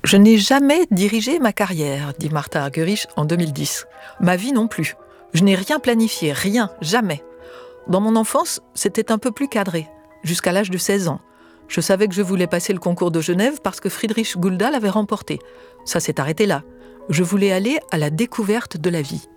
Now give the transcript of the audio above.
Je n'ai jamais dirigé ma carrière, dit Martha Argerich en 2010. Ma vie non plus. Je n'ai rien planifié, rien, jamais. Dans mon enfance, c'était un peu plus cadré, jusqu'à l'âge de 16 ans. Je savais que je voulais passer le concours de Genève parce que Friedrich Gulda l'avait remporté. Ça s'est arrêté là. Je voulais aller à la découverte de la vie.